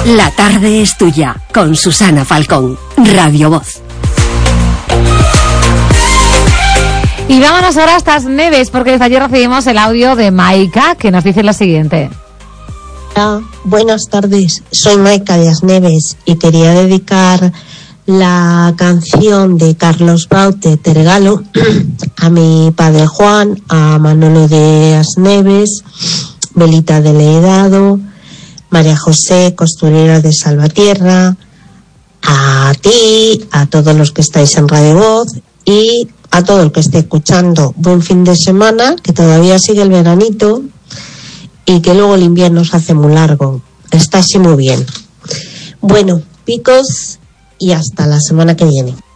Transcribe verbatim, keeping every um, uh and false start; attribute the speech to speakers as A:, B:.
A: La tarde es tuya, con Susana Falcón, Radio Voz.
B: Y vámonos ahora hasta las Neves, porque desde ayer recibimos el audio de Maika, que nos dice lo siguiente.
C: Hola, buenas tardes, soy Maika de Asneves y quería dedicar la canción de Carlos Baute, Te regalo, a mi padre Juan, a Manolo de Asneves, Belita de Leedado, María José, costurera de Salvatierra, a ti, a todos los que estáis en Radio Voz y a todo el que esté escuchando. Buen fin de semana, que todavía sigue el veranito y que luego el invierno se hace muy largo. Está así muy bien. Bueno, picos y hasta la semana que viene.